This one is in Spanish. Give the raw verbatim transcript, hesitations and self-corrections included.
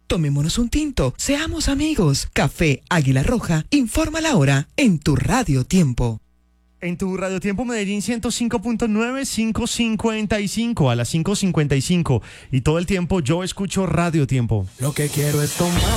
Tomémonos un tinto, seamos amigos. Café Águila Roja, informa la hora en tu Radio Tiempo. En tu Radio Tiempo Medellín ciento cinco punto nueve, cinco cincuenta y cinco a las cinco cincuenta y cinco. Y todo el tiempo yo escucho Radio Tiempo. Lo que quiero es tomar.